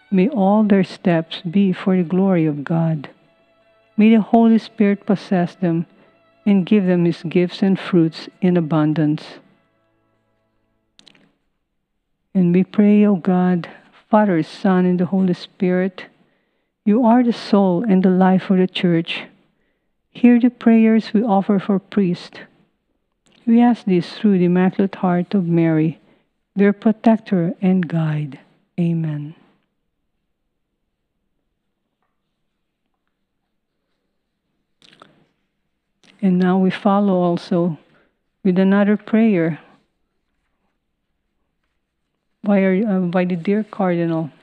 May all their steps be for the glory of God. May the Holy Spirit possess them and give them His gifts and fruits in abundance. And we pray, O God, Father, Son, and the Holy Spirit, you are the soul and the life of the Church. Hear the prayers we offer for priests. We ask this through the Immaculate Heart of Mary, their protector and guide. Amen. And now we follow also with another prayer by the dear Cardinal.